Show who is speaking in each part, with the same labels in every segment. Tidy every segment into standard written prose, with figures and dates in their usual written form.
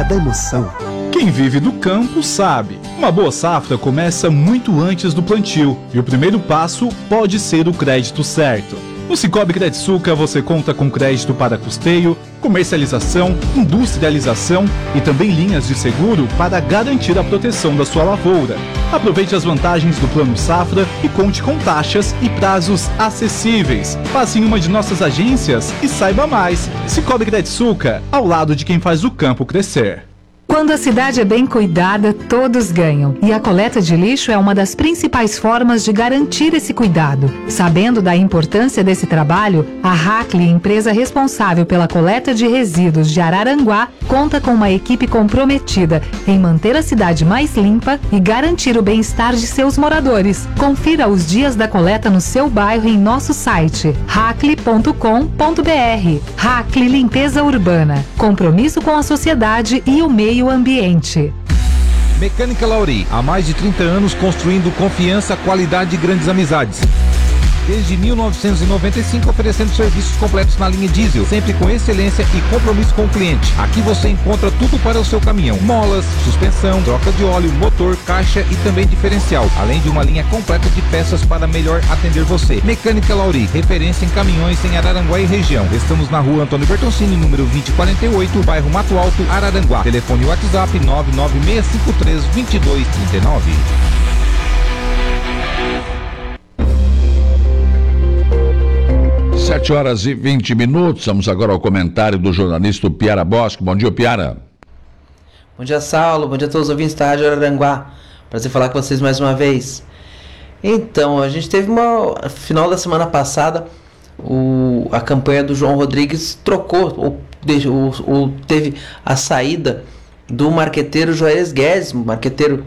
Speaker 1: cada emoção.
Speaker 2: Quem vive do campo sabe, uma boa safra começa muito antes do plantio e o primeiro passo pode ser o crédito certo. No Cicobi Crediçuca você conta com crédito para custeio, comercialização, industrialização e também linhas de seguro para garantir a proteção da sua lavoura. Aproveite as vantagens do Plano Safra e conte com taxas e prazos acessíveis. Passe em uma de nossas agências e saiba mais. Cicobi Crediçuca, ao lado de quem faz o campo crescer.
Speaker 3: Quando a cidade é bem cuidada, todos ganham. E a coleta de lixo é uma das principais formas de garantir esse cuidado. Sabendo da importância desse trabalho, a Hackley, empresa responsável pela coleta de resíduos de Araranguá, conta com uma equipe comprometida em manter a cidade mais limpa e garantir o bem-estar de seus moradores. Confira os dias da coleta no seu bairro em nosso site hackley.com.br. Hackley Limpeza Urbana. Compromisso com a sociedade e o meio ambiente.
Speaker 4: Mecânica Lauri, há mais de 30 anos construindo confiança, qualidade e grandes amizades. Desde 1995 oferecendo serviços completos na linha diesel, sempre com excelência e compromisso com o cliente. Aqui você encontra tudo para o seu caminhão: molas, suspensão, troca de óleo, motor, caixa e também diferencial, além de uma linha completa de peças para melhor atender você. Mecânica Lauri, referência em caminhões em Araranguá e região. Estamos na rua Antônio Bertoncini, número 2048, bairro Mato Alto, Araranguá. Telefone WhatsApp 996532239.
Speaker 5: 7h20. Vamos agora ao comentário do jornalista Piara Bosco. Bom dia, Piara.
Speaker 6: Bom dia, Saulo. Bom dia a todos os ouvintes da Rádio Araranguá. Prazer falar com vocês mais uma vez. Então, a gente teve final da semana passada, a campanha do João Rodrigues trocou, teve a saída do marqueteiro Juarez Guedes, marqueteiro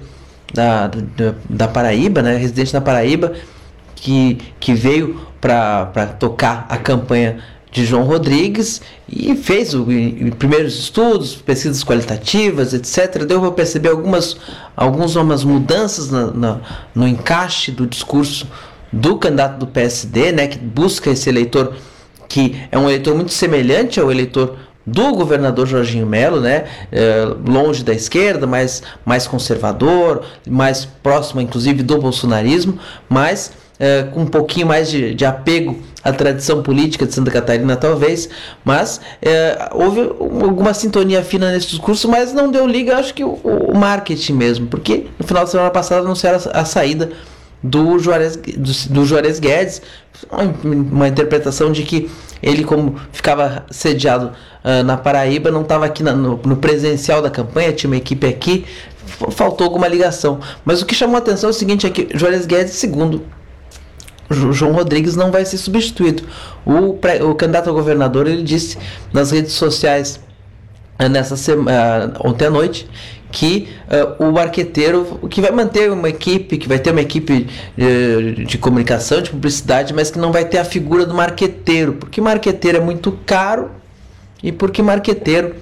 Speaker 6: da Paraíba, né, residente da Paraíba, que veio para tocar a campanha de João Rodrigues e fez primeiros estudos, pesquisas qualitativas, etc. Deu para perceber algumas mudanças no encaixe do discurso do candidato do PSD, né, que busca esse eleitor, que é um eleitor muito semelhante ao eleitor do governador Jorginho Melo, né, longe da esquerda, mais conservador, mais próximo inclusive do bolsonarismo, mas com um pouquinho mais de apego à tradição política de Santa Catarina, talvez, mas houve alguma sintonia fina nesse discurso, mas não deu liga, acho que o marketing mesmo, porque no final da semana passada anunciaram a saída do Juarez Guedes, uma interpretação de que ele, como ficava sediado na Paraíba, não estava aqui no presencial da campanha, tinha uma equipe aqui, faltou alguma ligação. Mas o que chamou a atenção é o seguinte, é que Juarez Guedes, segundo João Rodrigues, não vai ser substituído. O candidato a governador, ele disse nas redes sociais ontem à noite que o marqueteiro, que vai manter uma equipe, que vai ter uma equipe de comunicação, de publicidade, mas que não vai ter a figura do marqueteiro, porque marqueteiro é muito caro e porque marqueteiro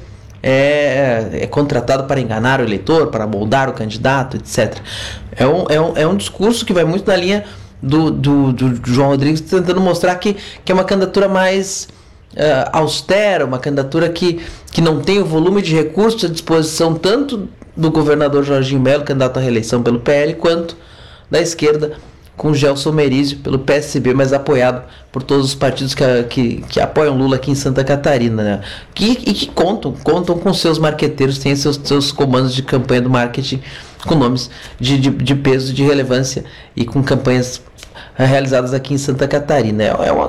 Speaker 6: é contratado para enganar o eleitor, para moldar o candidato, etc. É um discurso que vai muito na linha do João Rodrigues, tentando mostrar que é uma candidatura mais austera, uma candidatura que não tem o volume de recursos à disposição tanto do governador Jorginho Melo, candidato à reeleição pelo PL, quanto da esquerda com Gelson Merizio pelo PSB, mas apoiado por todos os partidos que apoiam Lula aqui em Santa Catarina, né? Que contam com seus marqueteiros, têm seus comandos de campanha do marketing com nomes de peso, de relevância e com campanhas realizadas aqui em Santa Catarina.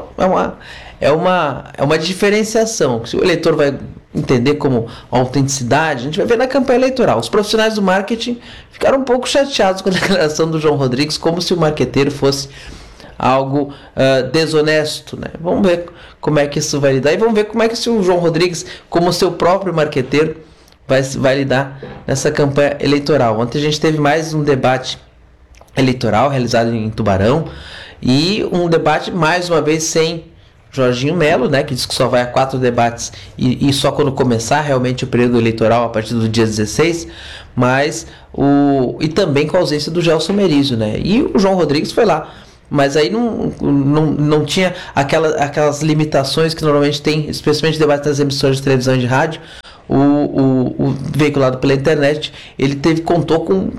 Speaker 6: É uma diferenciação. Se o eleitor vai entender como autenticidade, a gente vai ver na campanha eleitoral. Os profissionais do marketing ficaram um pouco chateados com a declaração do João Rodrigues, como se o marqueteiro fosse algo desonesto, né? Vamos ver como é que isso vai lidar e vamos ver como é que o João Rodrigues, como seu próprio marqueteiro, vai lidar nessa campanha eleitoral. Ontem a gente teve mais um debate eleitoral realizado em Tubarão e um debate mais uma vez sem Jorginho Melo, né, que diz que só vai a 4 debates e só quando começar realmente o período eleitoral, a partir do dia 16, mas e também com a ausência do Gelson Merizio, né, e o João Rodrigues foi lá, mas aí não tinha aquelas limitações que normalmente tem, especialmente debates nas emissoras de televisão e de rádio, o veiculado pela internet, ele contou com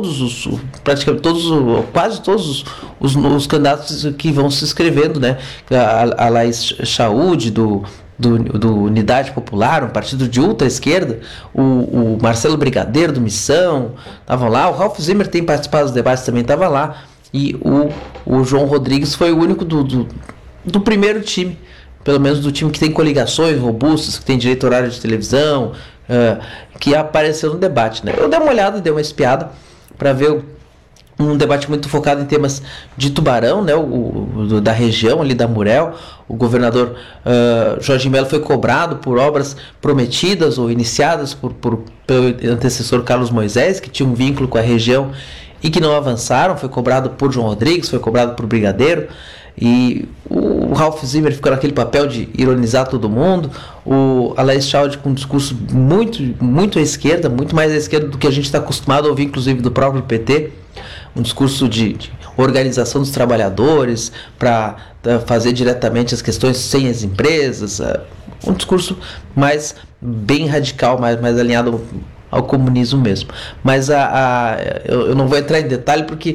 Speaker 6: quase todos os candidatos que vão se inscrevendo, né? A Laís Chaúde, do Unidade Popular, um partido de ultra esquerda, o Marcelo Brigadeiro, do Missão, estavam lá, o Ralph Zimmer tem participado dos debates, também estava lá, e o João Rodrigues foi o único do primeiro time, pelo menos do time que tem coligações robustas, que tem direito horário de televisão, que apareceu no debate, né? Eu dei uma olhada, dei uma espiada para ver um debate muito focado em temas de Tubarão, né? Da região ali da Murel. O governador Jorginho Melo foi cobrado por obras prometidas ou iniciadas pelo antecessor Carlos Moisés, que tinha um vínculo com a região e que não avançaram. Foi cobrado por João Rodrigues, foi cobrado por Brigadeiro. E o Ralph Zimmer ficou naquele papel de ironizar todo mundo. O Laís Chaúde com um discurso muito à esquerda, muito mais à esquerda do que a gente está acostumado a ouvir, inclusive do próprio PT. Um discurso de organização dos trabalhadores para fazer diretamente as questões sem as empresas. Um discurso mais bem radical, mais alinhado ao comunismo mesmo. Mas eu não vou entrar em detalhe porque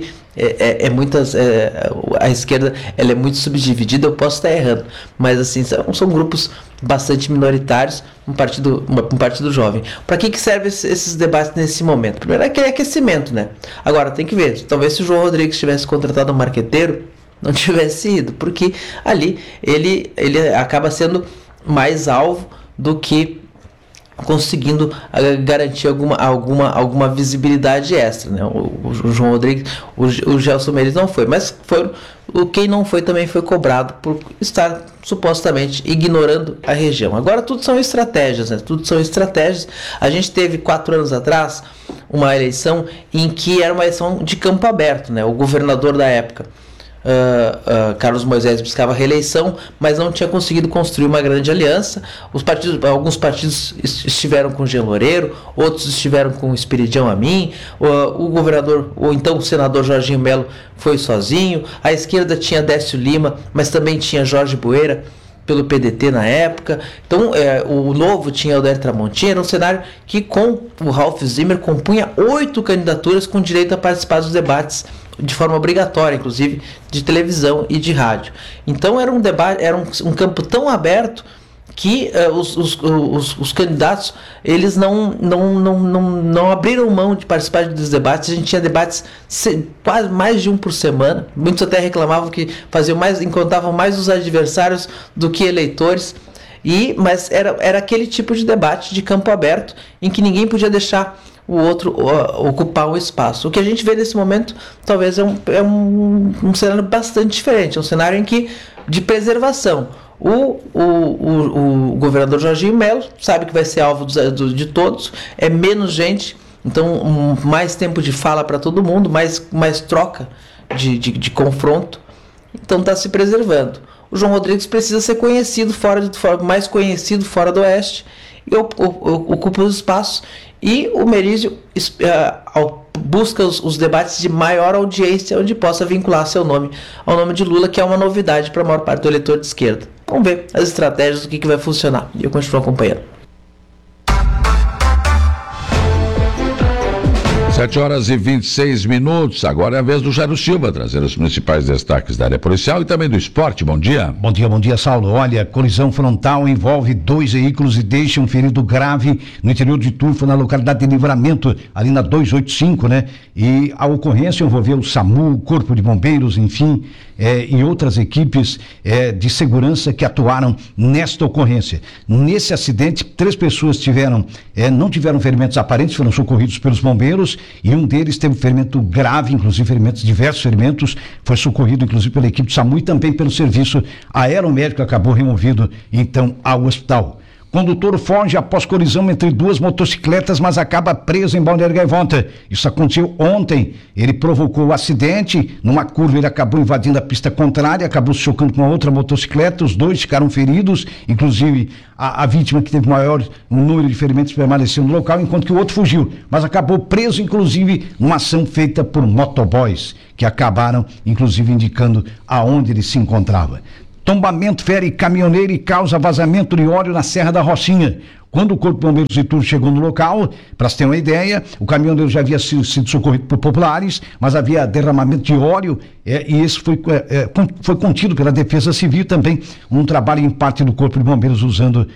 Speaker 6: a esquerda ela é muito subdividida, eu posso estar errando, mas assim, são grupos bastante minoritários, um partido jovem. Para que serve esses debates nesse momento? Primeiro é aquele aquecimento, né? Agora tem que ver, talvez se o João Rodrigues tivesse contratado um marqueteiro, não tivesse ido, porque ali ele acaba sendo mais alvo do que conseguindo garantir alguma visibilidade extra, né? O João Rodrigues, o Gelson Mendes não foi, mas quem não foi também foi cobrado por estar supostamente ignorando a região. Agora tudo são estratégias, né? Tudo são estratégias. A gente teve 4 anos atrás uma eleição em que era uma eleição de campo aberto, né? O governador da época, Carlos Moisés, buscava reeleição, mas não tinha conseguido construir uma grande aliança. Alguns partidos estiveram com Jean Loureiro, outros estiveram com Esperidião Amin. O governador, ou então o senador Jorginho Melo, foi sozinho. A esquerda tinha Décio Lima, mas também tinha Jorge Bueira pelo PDT na época. Então o Novo tinha Helder Tramontina. Era um cenário que, com o Ralph Zimmer, compunha 8 candidaturas com direito a participar dos debates de forma obrigatória, inclusive de televisão e de rádio. Então era um debate, era um campo tão aberto que os candidatos eles não abriram mão de participar dos debates. A gente tinha debates quase mais de um por semana. Muitos até reclamavam que encontravam mais os adversários do que eleitores. Mas era aquele tipo de debate de campo aberto em que ninguém podia deixar o outro ocupar um espaço. O que a gente vê nesse momento talvez é um cenário bastante diferente, é um cenário em que, de preservação. O governador Jorginho Melo sabe que vai ser alvo de todos, é menos gente, então mais tempo de fala para todo mundo, mais troca de confronto, então está se preservando. O João Rodrigues precisa ser conhecido mais conhecido fora do Oeste, e ocupa os espaços. E o Merizio busca os debates de maior audiência, onde possa vincular seu nome ao nome de Lula, que é uma novidade para a maior parte do eleitor de esquerda. Vamos ver as estratégias, o que vai funcionar. E eu continuo acompanhando.
Speaker 5: 7h26. Agora é a vez do Jairo Silva trazer os principais destaques da área policial e também do esporte. Bom dia.
Speaker 1: Bom dia, Saulo. Olha, colisão frontal envolve 2 veículos e deixa um ferido grave no interior de Turvo, na localidade de Livramento, ali na 285, né? E a ocorrência envolveu o SAMU, o Corpo de Bombeiros, enfim, e outras equipes de segurança que atuaram nesta ocorrência. Nesse acidente, 3 pessoas não tiveram ferimentos aparentes, foram socorridos pelos bombeiros, e um deles teve ferimento grave, inclusive diversos ferimentos, foi socorrido inclusive pela equipe do SAMU e também pelo serviço aeromédico, acabou removido então ao hospital. Condutor foge após colisão entre 2 motocicletas, mas acaba preso em Balneário Gaivota. Isso aconteceu ontem. Ele provocou o acidente. Numa curva, ele acabou invadindo a pista contrária, acabou se chocando com a outra motocicleta. Os 2 ficaram feridos, inclusive a vítima, que teve maior número de ferimentos, permaneceu no local, enquanto que o outro fugiu. Mas acabou preso, inclusive, numa ação feita por motoboys, que acabaram, inclusive, indicando aonde ele se encontrava. Tombamento fere caminhoneiro e causa vazamento de óleo na Serra da Rocinha. Quando o Corpo de Bombeiros de Itu chegou no local, para se ter uma ideia, o caminhoneiro já havia sido socorrido por populares, mas havia derramamento de óleo e isso foi contido pela Defesa Civil também, um trabalho em parte do Corpo de Bombeiros usando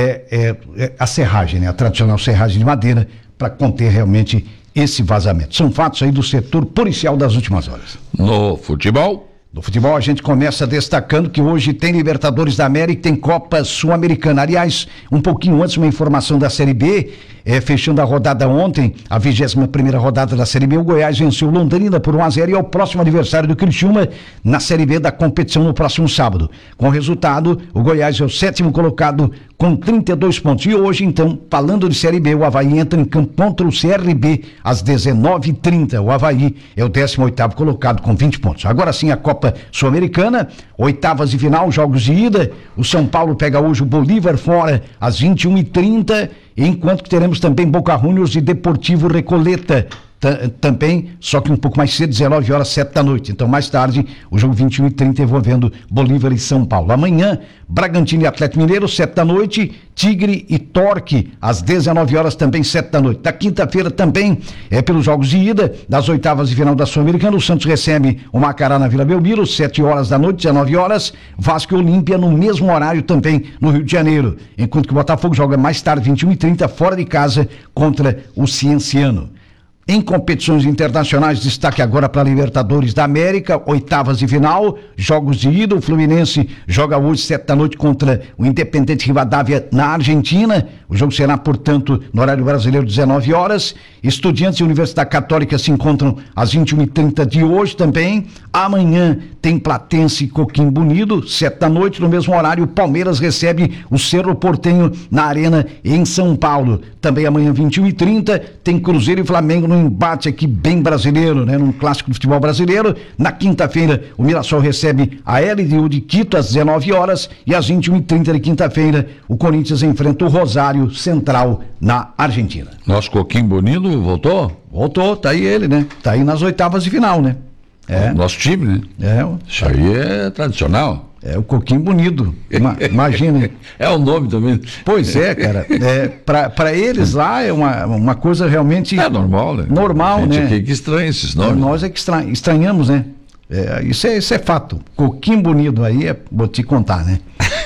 Speaker 1: a serragem, né, a tradicional serragem de madeira, para conter realmente esse vazamento. São fatos aí do setor policial das últimas horas.
Speaker 5: No futebol?
Speaker 1: No futebol a gente começa destacando que hoje tem Libertadores da América e tem Copa Sul-Americana. Aliás, um pouquinho antes, uma informação da Série B, fechando a rodada ontem, a 21ª rodada da Série B, o Goiás venceu Londrina por 1-0 e é o próximo adversário do Criciúma na Série B da competição no próximo sábado. Com o resultado, o Goiás é o 7º colocado com 32 pontos. E hoje, então, falando de Série B, o Avaí entra em campo contra o CRB às 19h30. O Avaí é o 18º colocado com 20 pontos. Agora sim, a Copa Sul-Americana, oitavas de final, jogos de ida. O São Paulo pega hoje o Bolívar fora às 21h30, enquanto que teremos também Boca Juniors e Deportivo Recoleta. Também, só que um pouco mais cedo, 19h, 7 da noite. Então, mais tarde, o jogo 21h30 envolvendo Bolívar e São Paulo. Amanhã, Bragantino e Atlético Mineiro, 7 da noite, Tigre e Torque, às 19h também, 7 da noite. Da quinta-feira também, pelos jogos de ida, das oitavas de final da Sul-Americana, o Santos recebe o Macará na Vila Belmiro, 7h da noite, 19h, Vasco e Olímpia no mesmo horário também, no Rio de Janeiro. Enquanto que o Botafogo joga mais tarde, 21h30, fora de casa, contra o Cienciano. Em competições internacionais, destaque agora para a Libertadores da América, oitavas de final, jogos de ida, o Fluminense joga hoje 7 da noite contra o Independente Rivadavia na Argentina, o jogo será, portanto, no horário brasileiro, 19h, Estudiantes e Universidade Católica se encontram às 21h30 de hoje também, amanhã tem Platense e Coquimbo Unido, 7 da noite, no mesmo horário, Palmeiras recebe o Cerro Porteño na Arena em São Paulo, também amanhã 21h30, tem Cruzeiro e Flamengo no embate aqui bem brasileiro, né? Num clássico do futebol brasileiro. Na quinta-feira, o Mirassol recebe a LDU de Quito às 19h e às 21h30 de quinta-feira, o Corinthians enfrenta o Rosário Central na Argentina.
Speaker 5: Nosso Coquimbo Unido voltou?
Speaker 1: Voltou, tá aí ele, né? Tá aí nas oitavas de final, né?
Speaker 5: Nosso time, né? Isso aí é tradicional.
Speaker 1: É o Coquimbo Unido, imagina.
Speaker 5: É o nome também.
Speaker 1: Pois é, cara. Para eles lá é uma coisa realmente...
Speaker 5: É normal, né?
Speaker 1: Normal, né?
Speaker 5: Gente que estranha esses nomes.
Speaker 1: Nós é que estranhamos, né? Isso é fato. Coquimbo Unido aí, vou te contar, né?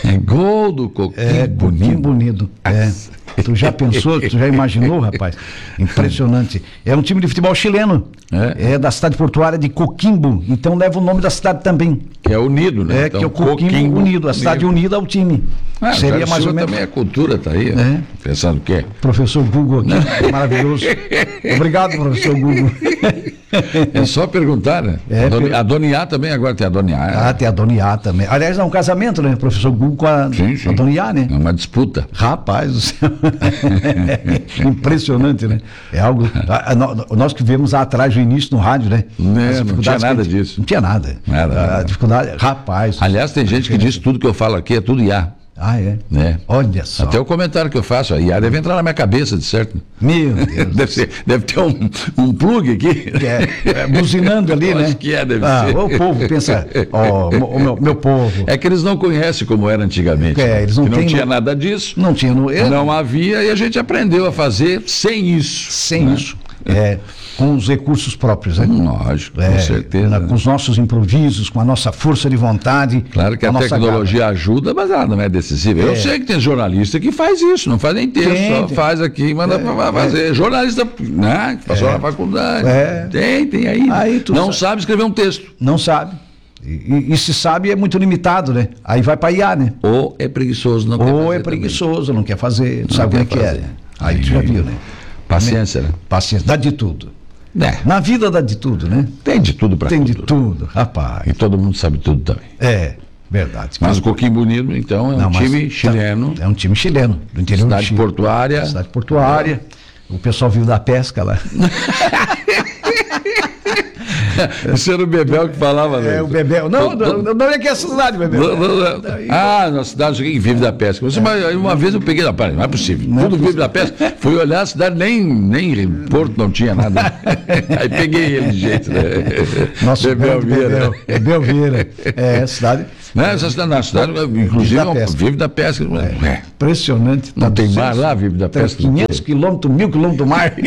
Speaker 5: Gol do
Speaker 1: Coquimbo Unido. Tu já pensou, tu já imaginou, rapaz? Impressionante. É um time de futebol chileno. É da cidade portuária de Coquimbo. Então leva o nome da cidade também.
Speaker 5: Que é unido, né?
Speaker 1: Então, que é o Coquimbo Unido. A cidade unida ao time. Seria mais ou menos.
Speaker 5: Também a cultura tá aí. Pensando o quê?
Speaker 1: Professor Google aqui, maravilhoso. Obrigado, professor Google.
Speaker 5: É só perguntar, né? A Dona Iá também agora tem a Dona Iá.
Speaker 1: Tem a Dona Iá também. Aliás, é um casamento, né? Professor Google com a Dona Iá, né?
Speaker 5: É uma disputa.
Speaker 1: Rapaz do céu. Impressionante, né? É algo. Nós que vivemos lá atrás do início no rádio, né?
Speaker 5: Não tinha nada disso.
Speaker 1: Não tinha nada. A dificuldade, rapaz.
Speaker 5: Aliás, tem gente que diz que tudo que eu falo aqui é tudo Iá.
Speaker 1: Ah, é?
Speaker 5: Né?
Speaker 1: Olha só.
Speaker 5: Até o comentário que eu faço, a Iá deve entrar na minha cabeça, de certo.
Speaker 1: Meu Deus.
Speaker 5: Deve ter um plug aqui.
Speaker 1: Buzinando ali, né?
Speaker 5: Acho que deve ser.
Speaker 1: O povo pensa, meu povo.
Speaker 5: É que eles não conhecem como era antigamente.
Speaker 1: Eles não
Speaker 5: tinha nada disso.
Speaker 1: Não tinha.
Speaker 5: Não havia e a gente aprendeu a fazer sem isso.
Speaker 1: Sem isso. Com os recursos próprios, né?
Speaker 5: Lógico, com certeza.
Speaker 1: Com os nossos improvisos, com a nossa força de vontade.
Speaker 5: Claro que a tecnologia ajuda, mas ela não é decisiva. Eu sei que tem jornalista que faz isso, não faz nem texto, só faz aqui e manda pra fazer. Jornalista, né? Que passou na faculdade. Tem aí não sabe escrever um texto.
Speaker 1: Não sabe. E se sabe é muito limitado, né? Aí vai pra IA, né?
Speaker 5: Ou é preguiçoso, não quer fazer.
Speaker 1: Ou é preguiçoso, não quer fazer, não sabe como é que é. Aí tu já viu, né?
Speaker 5: Paciência, né?
Speaker 1: Paciência, dá de tudo. Na vida dá de tudo, né?
Speaker 5: Tem de tudo pra
Speaker 1: tudo.
Speaker 5: Tem
Speaker 1: de tudo, rapaz.
Speaker 5: E todo mundo sabe tudo também.
Speaker 1: Verdade.
Speaker 5: Mas o Coquimbo Unido, então, é um time chileno.
Speaker 1: É um time chileno, do interior do Chile.
Speaker 5: Cidade portuária.
Speaker 1: O pessoal vive da pesca lá.
Speaker 5: Isso era o Bebel que falava, né?
Speaker 1: O Bebel. Não é que é essa cidade, Bebel.
Speaker 5: Na cidade que vive da pesca. Uma vez eu peguei, não é possível. Tudo vive da pesca. Fui olhar a cidade, nem porto não tinha nada. Aí peguei ele de jeito, né?
Speaker 1: Nosso Bebel Vieira. Bebel Vieira. Cidade.
Speaker 5: Né? Essa cidade, inclusive, vive da pesca.
Speaker 1: Impressionante.
Speaker 5: Não tem mar lá, vive da pesca.
Speaker 1: 500 quilômetros, 1000 quilômetros do mar.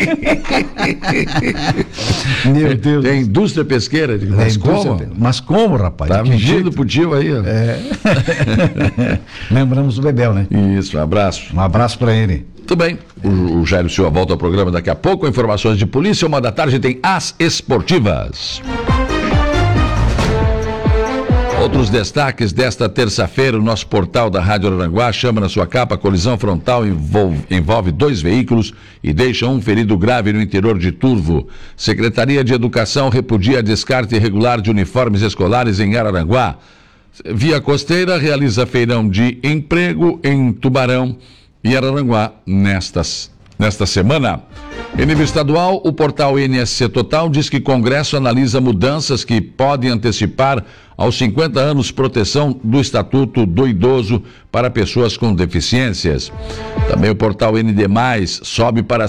Speaker 1: Meu Deus.
Speaker 5: Tem indústria pesqueira.
Speaker 1: Mas como, rapaz?
Speaker 5: Tá mentindo pro tio aí. Ó.
Speaker 1: Lembramos do Bebel, né?
Speaker 5: Isso, um abraço.
Speaker 1: Um abraço para ele.
Speaker 5: Tudo bem. O Jairo Silva volta ao programa daqui a pouco. Informações de polícia. 1h da tarde tem As Esportivas. Outros destaques desta terça-feira, o nosso portal da Rádio Araranguá chama na sua capa: colisão frontal envolve 2 veículos e deixa um ferido grave no interior de Turvo. Secretaria de Educação repudia descarte irregular de uniformes escolares em Araranguá. Via Costeira realiza feirão de emprego em Tubarão e Araranguá nesta semana. Em nível estadual, o portal NSC Total diz que Congresso analisa mudanças que podem antecipar aos 50 anos proteção do Estatuto do Idoso para pessoas com deficiências. Também o portal ND+, sobe para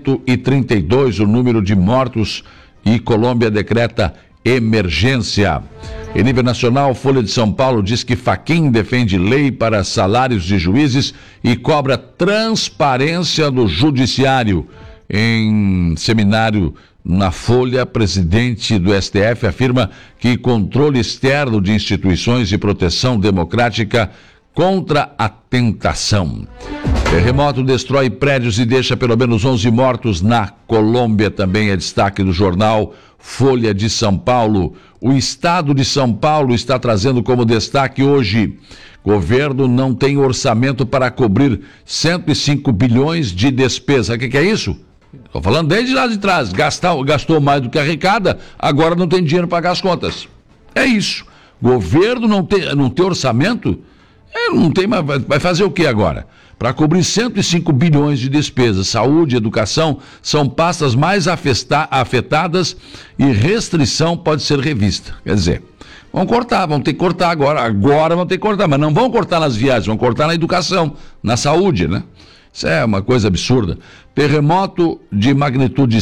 Speaker 5: 132 o número de mortos e Colômbia decreta emergência. Em nível nacional, Folha de São Paulo diz que Fachin defende lei para salários de juízes e cobra transparência do judiciário. Em seminário na Folha, presidente do STF afirma que controle externo de instituições de proteção democrática contra a tentação. Terremoto destrói prédios e deixa pelo menos 11 mortos na Colômbia, também é destaque do jornal Folha de São Paulo. O estado de São Paulo está trazendo como destaque hoje: governo não tem orçamento para cobrir 105 bilhões de despesa. O que é isso? Estou falando desde lá de trás. Gastou mais do que arrecada, agora não tem dinheiro para pagar as contas. É isso. Governo não tem orçamento? Não tem, mas vai fazer o que agora? Para cobrir 105 bilhões de despesas. Saúde e educação são pastas mais afetadas e restrição pode ser revista. Quer dizer, vão ter que cortar agora vão ter que cortar, mas não vão cortar nas viagens, vão cortar na educação, na saúde, né? Isso é uma coisa absurda. Terremoto de magnitude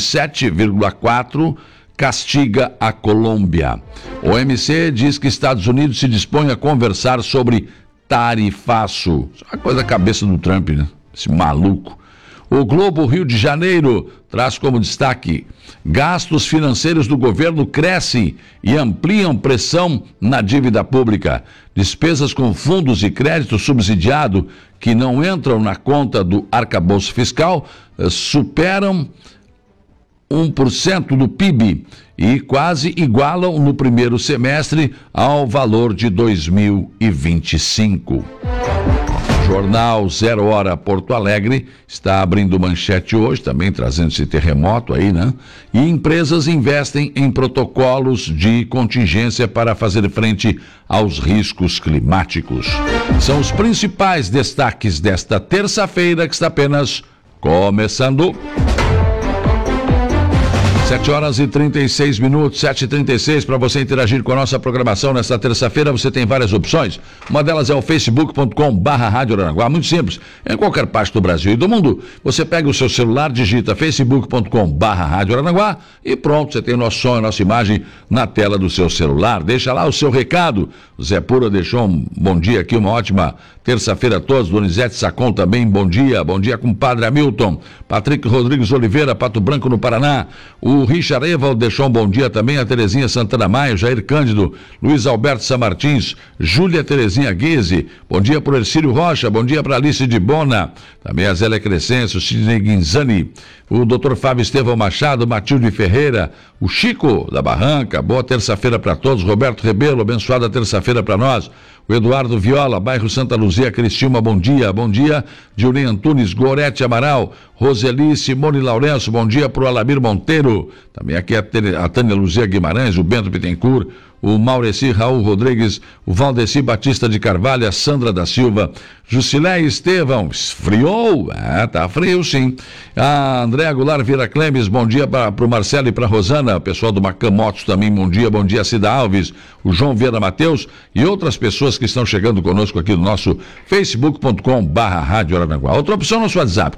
Speaker 5: 7,4 castiga a Colômbia. O OMC diz que Estados Unidos se dispõe a conversar sobre tarifaço. Isso é uma coisa da cabeça do Trump, né? Esse maluco. O Globo Rio de Janeiro traz como destaque: gastos financeiros do governo crescem e ampliam pressão na dívida pública. Despesas com fundos e crédito subsidiado que não entram na conta do arcabouço fiscal superam 1% do PIB e quase igualam no primeiro semestre ao valor de 2025. Jornal 0 Hora Porto Alegre está abrindo manchete hoje, também trazendo esse terremoto aí, né? E empresas investem em protocolos de contingência para fazer frente aos riscos climáticos. São os principais destaques desta terça-feira, que está apenas começando. 7h36, 7h36, para você interagir com a nossa programação nesta terça-feira. Você tem várias opções. Uma delas é o facebook.com/Rádio Araranguá. Muito simples. Em qualquer parte do Brasil e do mundo, você pega o seu celular, digita facebook.com/Rádio Araranguá e pronto, você tem o nosso som, a nossa imagem na tela do seu celular. Deixa lá o seu recado. O Zé Pura deixou um bom dia aqui, uma ótima terça-feira a todos. Donizete Sacon também, bom dia. Bom dia, compadre Hamilton. Patrick Rodrigues Oliveira, Pato Branco, no Paraná. O Richard Evald deixou um bom dia também, a Terezinha Santana Maio, Jair Cândido, Luiz Alberto Samartins, Júlia Terezinha Guise, bom dia para o Ercílio Rocha, bom dia para Alice de Bona, também a Zélia Crescencio, Sidney Guinzani, o Dr. Fábio Estevão Machado, Matilde Ferreira, o Chico da Barranca, boa terça-feira para todos, Roberto Rebelo, abençoada terça-feira para nós, o Eduardo Viola, bairro Santa Luzia, Cristilma, bom dia, Julinho Antunes, Gorete Amaral, Roseli Simone Lourenço, bom dia para o Alamir Monteiro, também aqui a Tânia Luzia Guimarães, o Bento Bittencourt, o Maureci Raul Rodrigues, o Valdeci Batista de Carvalho, a Sandra da Silva, Jusilé Estevão, esfriou? Tá frio sim. A Andréa Goulart Vieira Clemes, bom dia para o Marcelo e para a Rosana, o pessoal do Macamotos também, bom dia Cida Alves, o João Vieira Mateus e outras pessoas que estão chegando conosco aqui no nosso facebook.com/Rádio Araranguá. Outra opção no nosso WhatsApp,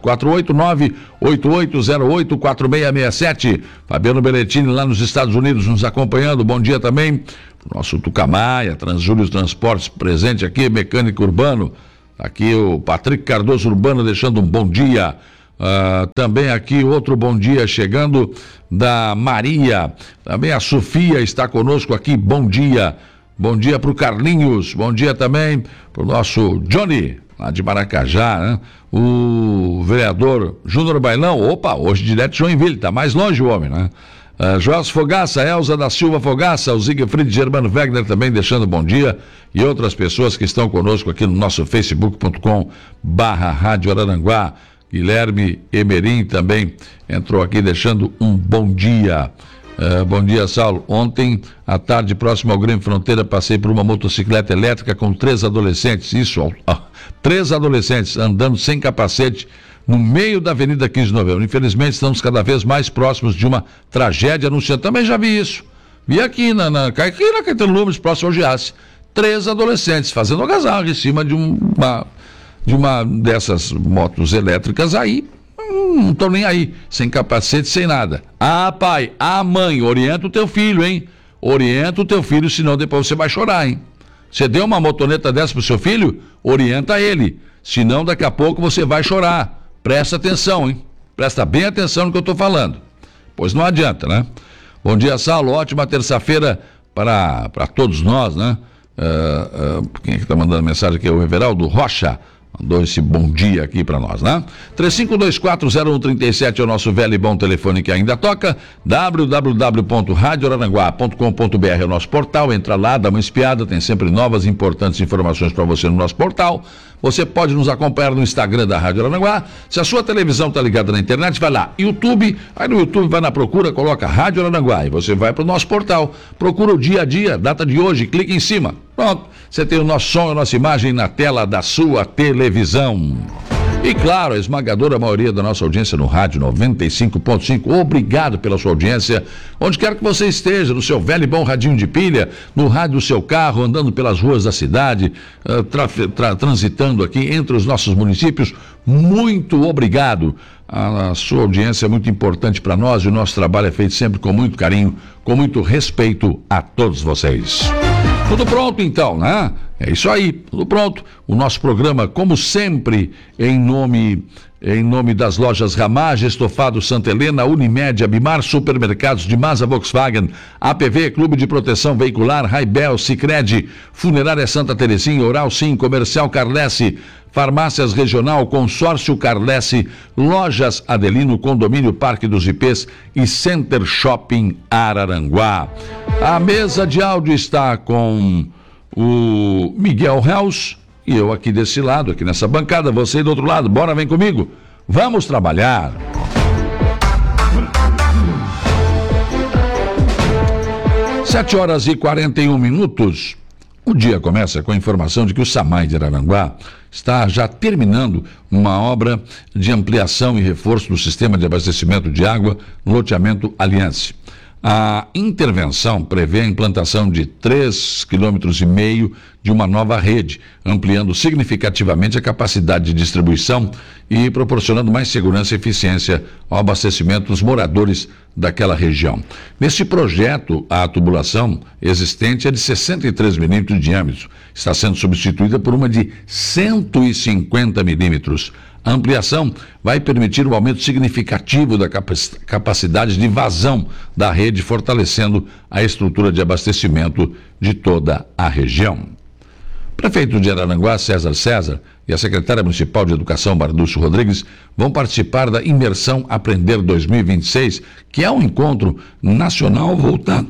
Speaker 5: 489-8808-4667. Fabiano Belletini lá nos Estados Unidos nos acompanhando, bom dia também. o nosso Tucamaia, Transjúlios Transportes presente aqui, Mecânico Urbano, aqui o Patrick Cardoso Urbano deixando um bom dia. Também aqui outro bom dia chegando da Maria, também a Sofia está conosco aqui, bom dia para o Carlinhos, bom dia também para o nosso Johnny, lá de Maracajá, né? O vereador Júnior Bailão, hoje direto de Joinville, está mais longe o homem, né? Joás Fogaça, Elza da Silva Fogaça, o Siegfried Germano Wegner também deixando bom dia, e outras pessoas que estão conosco aqui no nosso facebook.com/Rádio Araranguá. Guilherme Emerim também entrou aqui deixando um bom dia. Bom dia, Saulo. Ontem, à tarde, próximo ao Grêmio Fronteira, passei por uma motocicleta elétrica com 3 adolescentes. 3 adolescentes andando sem capacete no meio da Avenida 15 de Novembro. Infelizmente, estamos cada vez mais próximos de uma tragédia anunciada. Também já vi isso. Vi aqui na Caetano Lumes, próximo ao Giasse. 3 adolescentes fazendo agasalho em cima de uma dessas motos elétricas aí, não estão nem aí, sem capacete, sem nada. Pai, mãe, orienta o teu filho, hein? Orienta o teu filho, senão depois você vai chorar, hein? Você deu uma motoneta dessa pro seu filho? Orienta ele, senão daqui a pouco você vai chorar. Presta atenção, hein? Presta bem atenção no que eu tô falando. Pois não adianta, né? Bom dia, Saulo, ótima terça-feira para todos nós, né? Quem é que tá mandando mensagem aqui? O Everaldo Rocha mandou esse bom dia aqui para nós, né? 35240137 é o nosso velho e bom telefone que ainda toca. www.radioararanguá.com.br é o nosso portal. Entra lá, dá uma espiada, tem sempre novas e importantes informações para você no nosso portal. Você pode nos acompanhar no Instagram da Rádio Araranguá. Se a sua televisão está ligada na internet, vai lá, YouTube, aí no YouTube vai na procura, coloca Rádio Araranguá e você vai para o nosso portal, procura o dia a dia, data de hoje, clica em cima. Pronto, você tem o nosso som e a nossa imagem na tela da sua televisão. E claro, a esmagadora maioria da nossa audiência no rádio 95.5, obrigado pela sua audiência, onde quer que você esteja, no seu velho e bom radinho de pilha, no rádio do seu carro, andando pelas ruas da cidade, transitando aqui entre os nossos municípios, muito obrigado. A sua audiência é muito importante para nós e o nosso trabalho é feito sempre com muito carinho, com muito respeito a todos vocês. Tudo pronto então, né? É isso aí, tudo pronto. O nosso programa, como sempre, em nome das lojas Ramage, Estofado Santa Helena, Unimed, Abimar, Supermercados de Masa Volkswagen, APV, Clube de Proteção Veicular, Raibel, Sicredi, Funerária Santa Terezinha, Oral Sim, Comercial Carlesse, Farmácias Regional, Consórcio Carlesse, Lojas Adelino, Condomínio Parque dos IPs e Center Shopping Araranguá. A mesa de áudio está com o Miguel House e eu aqui desse lado, aqui nessa bancada, você aí do outro lado. Bora, vem comigo. Vamos trabalhar. Sete horas e 41 minutos. O dia começa com a informação de que o SAMAI de Araranguá está já terminando uma obra de ampliação e reforço do sistema de abastecimento de água no loteamento Aliança. A intervenção prevê a implantação de 3,5 km de uma nova rede, ampliando significativamente a capacidade de distribuição e proporcionando mais segurança e eficiência ao abastecimento dos moradores daquela região. Neste projeto, a tubulação existente é de 63 milímetros de diâmetro, está sendo substituída por uma de 150 milímetros. A ampliação vai permitir um aumento significativo da capacidade de vazão da rede, fortalecendo a estrutura de abastecimento de toda a região. O prefeito de Araranguá, César, e a secretária municipal de Educação, Mardúcio Rodrigues, vão participar da Imersão Aprender 2026, que é um encontro nacional voltado...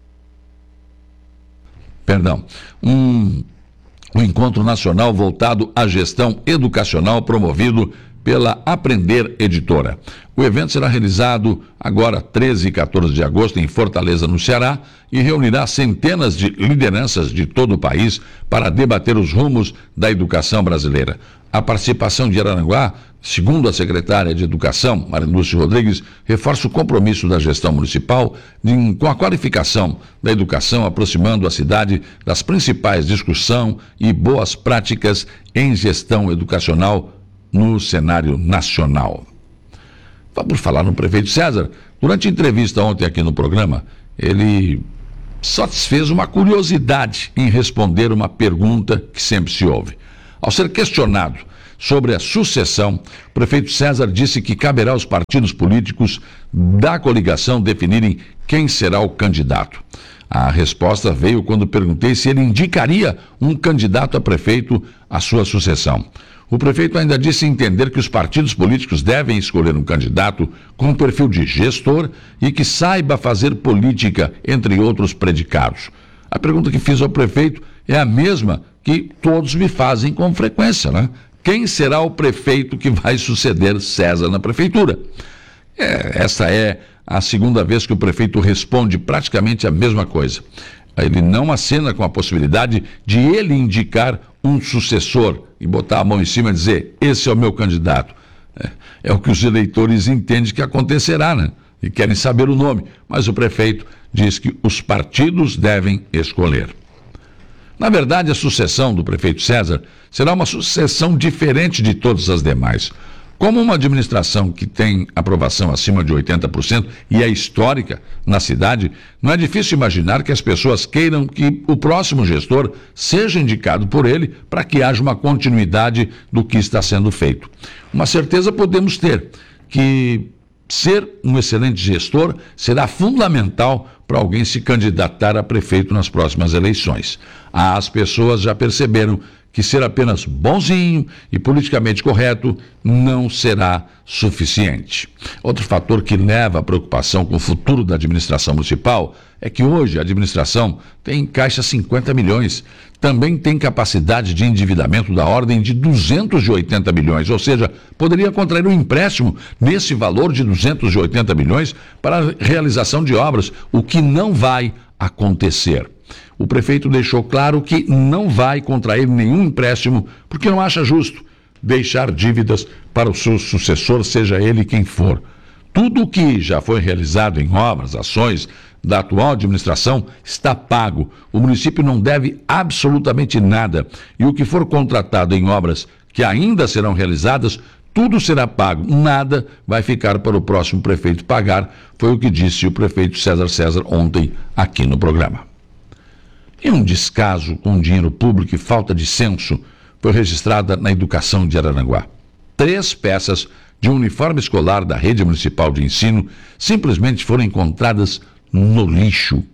Speaker 5: Um encontro nacional voltado à gestão educacional promovido pela Aprender Editora. O evento será realizado agora 13 e 14 de agosto em Fortaleza, no Ceará, e reunirá centenas de lideranças de todo o país para debater os rumos da educação brasileira. A participação de Araranguá, segundo a secretária de Educação, Mardúcio Rodrigues, reforça o compromisso da gestão municipal com a qualificação da educação, aproximando a cidade das principais discussões e boas práticas em gestão educacional no cenário nacional. Vamos falar no prefeito César. Durante a entrevista ontem aqui no programa, ele satisfez uma curiosidade em responder uma pergunta que sempre se ouve. Ao ser questionado sobre a sucessão, o prefeito César disse que caberá aos partidos políticos da coligação definirem quem será o candidato. A resposta veio quando perguntei se ele indicaria um candidato a prefeito à sua sucessão. O prefeito ainda disse entender que os partidos políticos devem escolher um candidato com um perfil de gestor e que saiba fazer política, entre outros predicados. A pergunta que fiz ao prefeito é a mesma que todos me fazem com frequência, né? Quem será o prefeito que vai suceder César na prefeitura? Essa é a segunda vez que o prefeito responde praticamente a mesma coisa. Ele não acena com a possibilidade de ele indicar um sucessor e botar a mão em cima e dizer, esse é o meu candidato. É o que os eleitores entendem que acontecerá, né? E querem saber o nome, mas o prefeito diz que os partidos devem escolher. Na verdade, a sucessão do prefeito César será uma sucessão diferente de todas as demais. Como uma administração que tem aprovação acima de 80% e é histórica na cidade, não é difícil imaginar que as pessoas queiram que o próximo gestor seja indicado por ele para que haja uma continuidade do que está sendo feito. Uma certeza podemos ter, que ser um excelente gestor será fundamental para alguém se candidatar a prefeito nas próximas eleições. As pessoas já perceberam que ser apenas bonzinho e politicamente correto não será suficiente. Outro fator que leva à preocupação com o futuro da administração municipal é que hoje a administração tem em caixa 50 milhões, também tem capacidade de endividamento da ordem de 280 milhões, ou seja, poderia contrair um empréstimo nesse valor de 280 milhões para a realização de obras, o que não vai acontecer. O prefeito deixou claro que não vai contrair nenhum empréstimo porque não acha justo deixar dívidas para o seu sucessor, seja ele quem for. Tudo o que já foi realizado em obras, ações da atual administração está pago. O município não deve absolutamente nada e o que for contratado em obras que ainda serão realizadas, tudo será pago. Nada vai ficar para o próximo prefeito pagar, foi o que disse o prefeito César ontem aqui no programa. E um descaso com dinheiro público e falta de senso foi registrada na educação de Araranguá. 3 peças de um uniforme escolar da rede municipal de ensino simplesmente foram encontradas no lixo.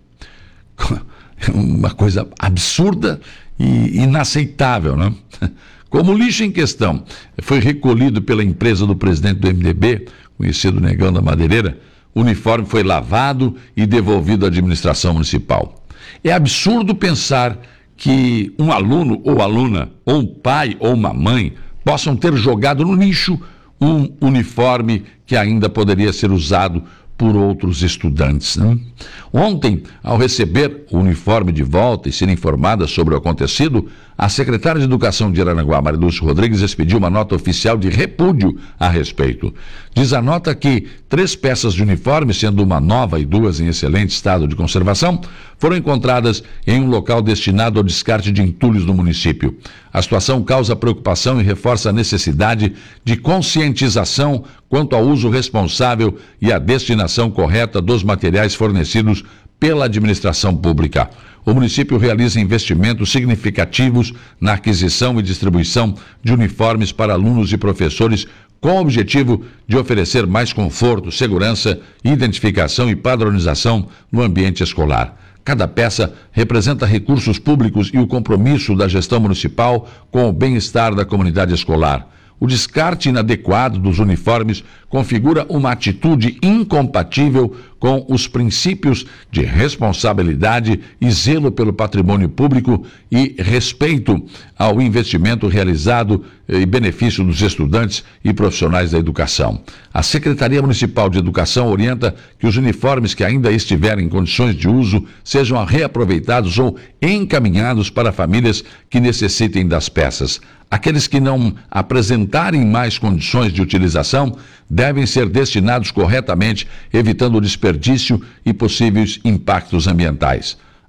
Speaker 5: Uma coisa absurda e inaceitável, né? Como o lixo em questão foi recolhido pela empresa do presidente do MDB, conhecido Negão da Madeireira, o uniforme foi lavado e devolvido à administração municipal. É absurdo pensar que um aluno ou aluna, ou um pai ou uma mãe, possam ter jogado no lixo um uniforme que ainda poderia ser usado por outros estudantes, né? Ontem, ao receber o uniforme de volta e ser informada sobre o acontecido, a secretária de Educação de Araranguá, Marilúcia Rodrigues, expediu uma nota oficial de repúdio a respeito. Diz a nota que 3 peças de uniforme, sendo uma nova e 2 em excelente estado de conservação, foram encontradas em um local destinado ao descarte de entulhos no município. A situação causa preocupação e reforça a necessidade de conscientização quanto ao uso responsável e à destinação correta dos materiais fornecidos pela administração pública. O município realiza investimentos significativos na aquisição e distribuição de uniformes para alunos e professores com o objetivo de oferecer mais conforto, segurança, identificação e padronização no ambiente escolar. Cada peça representa recursos públicos e o compromisso da gestão municipal com o bem-estar da comunidade escolar. O descarte inadequado dos uniformes configura uma atitude incompatível com os princípios de responsabilidade e zelo pelo patrimônio público e respeito ao investimento realizado e benefício dos estudantes e profissionais da educação. A Secretaria Municipal de Educação orienta que os uniformes que ainda estiverem em condições de uso sejam reaproveitados ou encaminhados para famílias que necessitem das peças. Aqueles que não apresentarem mais condições de utilização devem ser destinados corretamente, evitando o desperdício e possíveis impactos ambientais.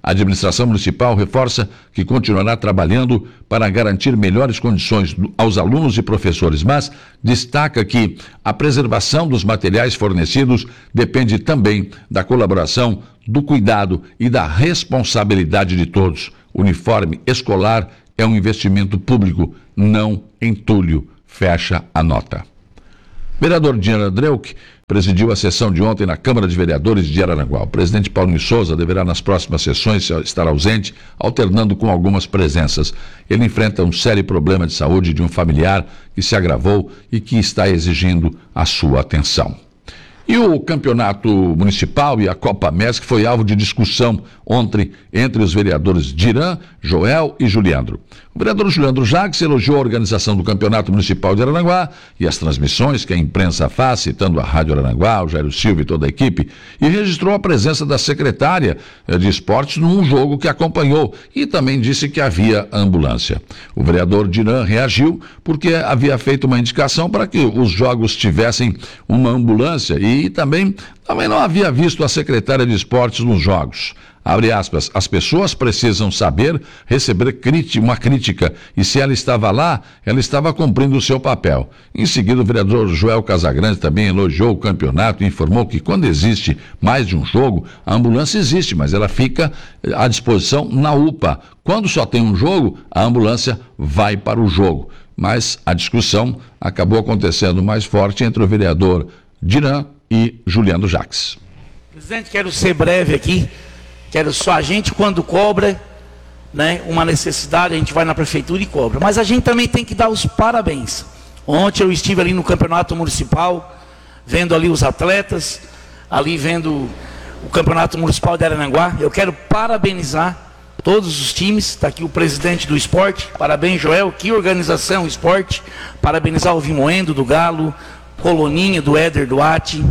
Speaker 5: A administração municipal reforça que continuará trabalhando para garantir melhores condições aos alunos e professores, mas destaca que a preservação dos materiais fornecidos depende também da colaboração, do cuidado e da responsabilidade de todos. Uniforme escolar é um investimento público, não entulho. Fecha a nota. Vereador Diana Dreuk presidiu a sessão de ontem na Câmara de Vereadores de Araranguá. O presidente Paulo Souza deverá nas próximas sessões estar ausente, alternando com algumas presenças. Ele enfrenta um sério problema de saúde de um familiar que se agravou e que está exigindo a sua atenção. E o campeonato municipal e a Copa MESC foi alvo de discussão ontem entre os vereadores Diran, Joel e Juliandro. O vereador Juliandro Jacques elogiou a organização do campeonato municipal de Araranguá e as transmissões que a imprensa faz, citando a Rádio Araranguá, o Jairo Silva e toda a equipe, e registrou a presença da secretária de esportes num jogo que acompanhou e também disse que havia ambulância. O vereador Diran reagiu porque havia feito uma indicação para que os jogos tivessem uma ambulância e também não havia visto a secretária de esportes nos jogos. Abre aspas, as pessoas precisam saber receber uma crítica e se ela estava lá, ela estava cumprindo o seu papel. Em seguida, o vereador Joel Casagrande também elogiou o campeonato e informou que quando existe mais de um jogo, a ambulância existe, mas ela fica à disposição na UPA. Quando só tem um jogo, a ambulância vai para o jogo. Mas a discussão acabou acontecendo mais forte entre o vereador Diran e Juliano Jacques.
Speaker 7: Presidente, quero ser breve aqui. Quero só a gente, quando cobra, né, uma necessidade, a gente vai na prefeitura e cobra. Mas a gente também tem que dar os parabéns. Ontem eu estive ali no campeonato municipal, vendo ali os atletas, ali vendo o campeonato municipal de Araranguá. Eu quero parabenizar todos os times. Está aqui o presidente do esporte. Parabéns, Joel. Que organização, esporte. Parabenizar o Vimoendo do Galo, Coloninha, do Éder Duarte.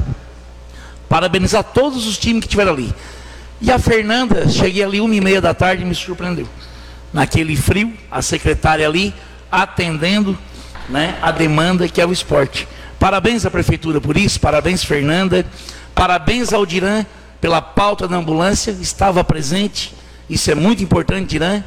Speaker 7: Parabenizar todos os times que estiveram ali. E a Fernanda, cheguei ali 1h30 da tarde e me surpreendeu. Naquele frio, a secretária ali atendendo, né, a demanda que é o esporte. Parabéns à prefeitura por isso, parabéns Fernanda, parabéns ao Diran pela pauta da ambulância, estava presente, isso é muito importante, Diran.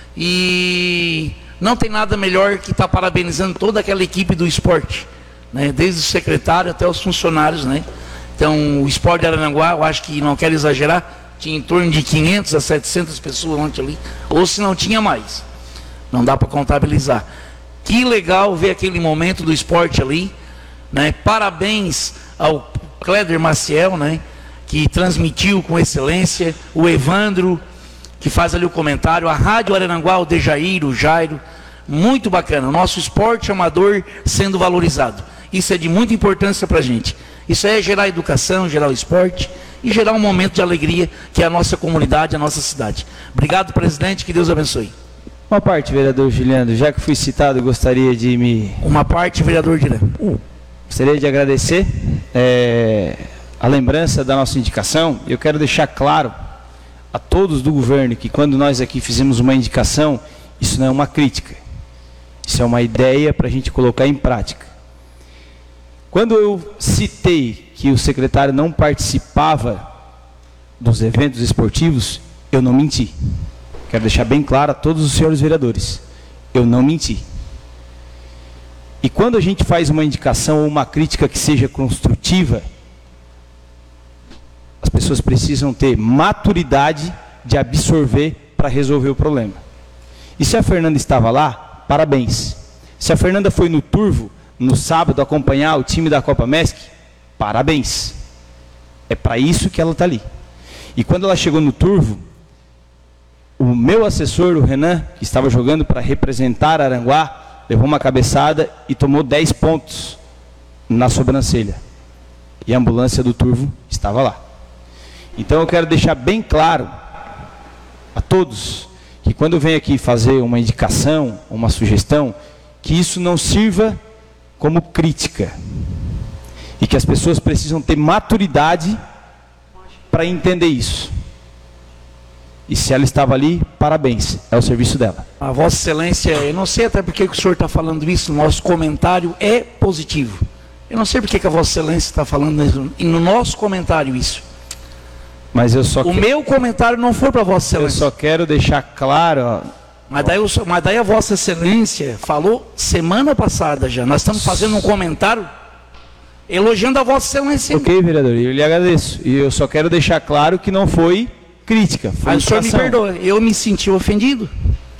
Speaker 7: E não tem nada melhor que estar parabenizando toda aquela equipe do esporte, né, desde o secretário até os funcionários, né. Então, o esporte de Araranguá, eu acho que não quero exagerar, tinha em torno de 500 a 700 pessoas ontem ali, ou se não tinha mais, não dá para contabilizar. Que legal ver aquele momento do esporte ali, né? Parabéns ao Cléder Maciel, né, que transmitiu com excelência, o Evandro, que faz ali o comentário, a Rádio Araranguá, o Dejair, o Jairo, muito bacana, o nosso esporte amador sendo valorizado, isso é de muita importância para a gente, isso é gerar educação, gerar o esporte, e gerar um momento de alegria que é a nossa comunidade, a nossa cidade. Obrigado, presidente, que Deus abençoe.
Speaker 8: Uma parte, vereador Juliano, já que fui citado, gostaria de me...
Speaker 7: Uma parte, vereador Juliano.
Speaker 8: Gostaria de agradecer a lembrança da nossa indicação. Eu quero deixar claro a todos do governo que quando nós aqui fizemos uma indicação, isso não é uma crítica. Isso é uma ideia para a gente colocar em prática. Quando eu citei que o secretário não participava dos eventos esportivos, eu não menti. Quero deixar bem claro a todos os senhores vereadores, eu não menti. E quando a gente faz uma indicação ou uma crítica que seja construtiva, as pessoas precisam ter maturidade de absorver para resolver o problema. E se a Fernanda estava lá, parabéns. Se a Fernanda foi no Turvo, no sábado, acompanhar o time da Copa MESC, parabéns. É para isso que ela está ali. E quando ela chegou no Turvo, o meu assessor, o Renan, que estava jogando para representar Araranguá, levou uma cabeçada e tomou 10 pontos na sobrancelha. E a ambulância do Turvo estava lá. Então eu quero deixar bem claro a todos que quando eu venho aqui fazer uma indicação, uma sugestão, que isso não sirva como crítica. E que as pessoas precisam ter maturidade para entender isso. E se ela estava ali, parabéns, é o serviço dela.
Speaker 7: A Vossa Excelência, eu não sei até porque o senhor está falando isso, no nosso comentário é positivo. Eu não sei porque que a Vossa Excelência está falando no nosso comentário isso.
Speaker 8: Mas eu só
Speaker 7: O meu comentário não foi para Vossa
Speaker 8: Eu
Speaker 7: Excelência.
Speaker 8: só quero deixar claro, ó,
Speaker 7: Mas daí a Vossa Excelência falou semana passada já. Nós estamos fazendo um comentário elogiando a Vossa Excelência.
Speaker 8: ok, vereador, eu lhe agradeço. E eu só quero deixar claro que não foi crítica, foi
Speaker 7: Aí o senhor me
Speaker 8: indicação.
Speaker 7: perdoa, eu me senti ofendido.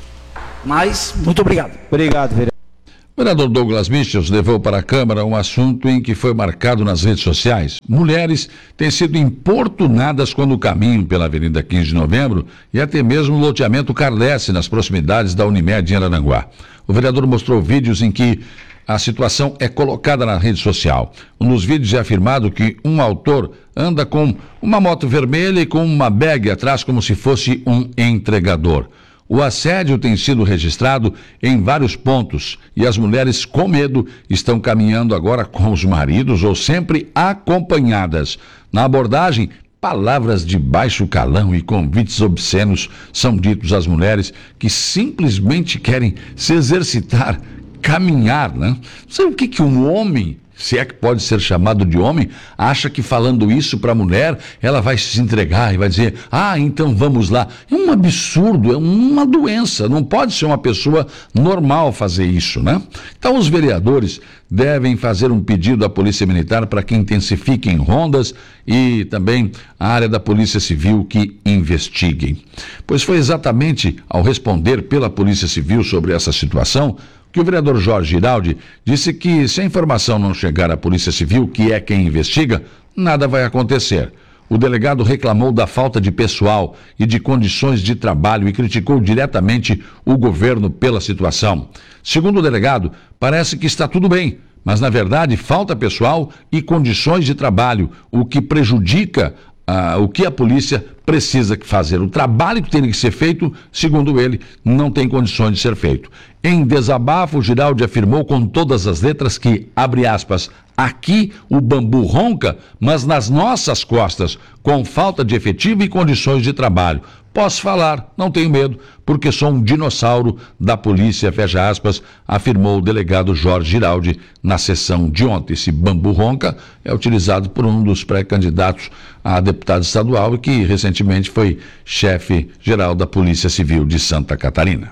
Speaker 7: Mas, muito obrigado.
Speaker 8: Obrigado, vereador.
Speaker 5: O vereador Douglas Michels levou para a Câmara um assunto em que foi marcado nas redes sociais. Mulheres têm sido importunadas quando caminham pela Avenida 15 de Novembro e até mesmo o loteamento Carlesse, nas proximidades da Unimed em Araranguá. O vereador mostrou vídeos em que a situação é colocada na rede social. Um dos vídeos é afirmado que um autor anda com uma moto vermelha e com uma bag atrás como se fosse um entregador. O assédio tem sido registrado em vários pontos e as mulheres, com medo, estão caminhando agora com os maridos ou sempre acompanhadas. Na abordagem, palavras de baixo calão e convites obscenos são ditos às mulheres que simplesmente querem se exercitar, caminhar, né? Sabe o que um homem, se é que pode ser chamado de homem, acha que falando isso para a mulher, ela vai se entregar e vai dizer, então vamos lá. É um absurdo, é uma doença, não pode ser uma pessoa normal fazer isso, né? Então os vereadores devem fazer um pedido à Polícia Militar para que intensifiquem rondas e também a área da Polícia Civil que investiguem. Pois foi exatamente ao responder pela Polícia Civil sobre essa situação que o vereador Jorge Giraldi disse que se a informação não chegar à Polícia Civil, que é quem investiga, nada vai acontecer. O delegado reclamou da falta de pessoal e de condições de trabalho e criticou diretamente o governo pela situação. Segundo o delegado, parece que está tudo bem, mas na verdade falta pessoal e condições de trabalho, o que prejudica o que a polícia precisa fazer. O trabalho que tem que ser feito, segundo ele, não tem condições de ser feito. Em desabafo, Giraldi afirmou com todas as letras que, abre aspas, aqui o bambu ronca, mas nas nossas costas, com falta de efetivo e condições de trabalho. Posso falar, não tenho medo, porque sou um dinossauro da polícia, fecha aspas, afirmou o delegado Jorge Giraldi na sessão de ontem. Esse bambu ronca é utilizado por um dos pré-candidatos a deputado estadual e que recentemente foi chefe-geral da Polícia Civil de Santa Catarina.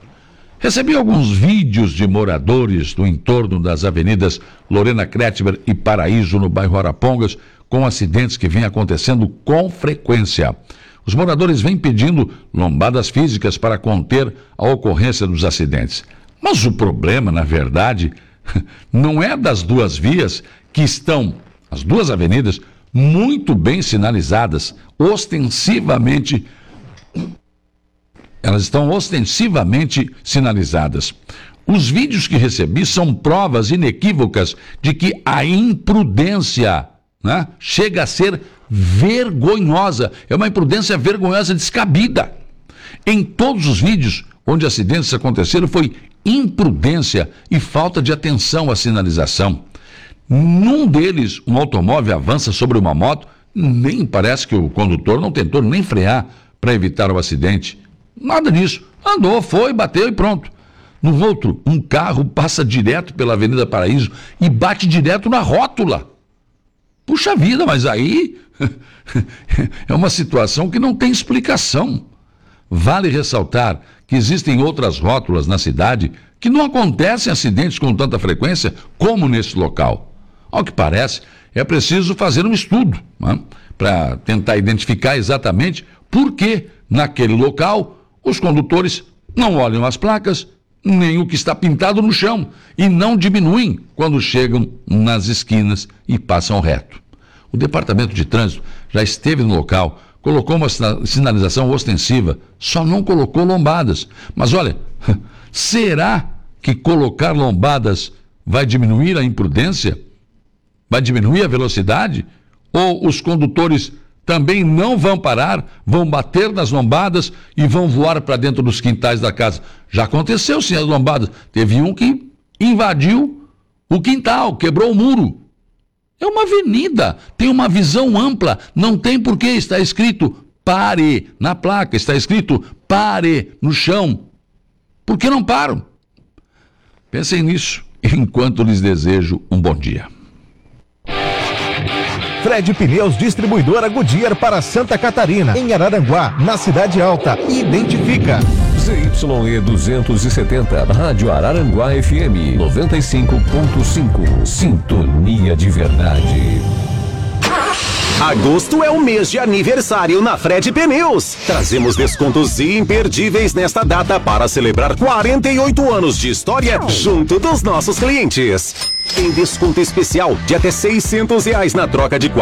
Speaker 5: Recebi alguns vídeos de moradores do entorno das avenidas Lorena Kretschmer e Paraíso, no bairro Arapongas, com acidentes que vêm acontecendo com frequência. Os moradores vêm pedindo lombadas físicas para conter a ocorrência dos acidentes. Mas o problema, na verdade, não é das duas vias que estão, as duas avenidas, muito bem sinalizadas, ostensivamente. Elas estão ostensivamente sinalizadas. Os vídeos que recebi são provas inequívocas de que a imprudência, né, chega a ser vergonhosa. É uma imprudência vergonhosa, descabida. Em todos os vídeos onde acidentes aconteceram foi imprudência e falta de atenção à sinalização. Num deles, um automóvel avança sobre uma moto, nem parece que o condutor não tentou nem frear para evitar o acidente. Nada disso. Andou, foi, bateu e pronto. No outro, um carro passa direto pela Avenida Paraíso e bate direto na rótula. Puxa vida, mas aí é uma situação que não tem explicação. Vale ressaltar que existem outras rótulas na cidade que não acontecem acidentes com tanta frequência como nesse local. Ao que parece, é preciso fazer um estudo, né, para tentar identificar exatamente por que naquele local os condutores não olham as placas, nem o que está pintado no chão, e não diminuem quando chegam nas esquinas e passam reto. O Departamento de Trânsito já esteve no local, colocou uma sinalização ostensiva, só não colocou lombadas. Mas olha, será que colocar lombadas vai diminuir a imprudência? Vai diminuir a velocidade? Ou os condutores também não vão parar, vão bater nas lombadas e vão voar para dentro dos quintais da casa? Já aconteceu sim as lombadas. Teve um que invadiu o quintal, quebrou o muro. É uma avenida, tem uma visão ampla, não tem porquê, está escrito pare na placa, está escrito pare no chão. Por que não param? Pensem nisso enquanto lhes desejo um bom dia.
Speaker 9: Fred Pneus, distribuidora Goodyear para Santa Catarina, em Araranguá, na Cidade Alta. Identifica.
Speaker 10: ZYE 270, Rádio Araranguá FM 95.5. Sintonia de verdade.
Speaker 11: Agosto é o mês de aniversário na Fred Pneus. Trazemos descontos imperdíveis nesta data para celebrar 48 anos de história junto dos nossos clientes. Tem desconto especial de até R$600 na troca de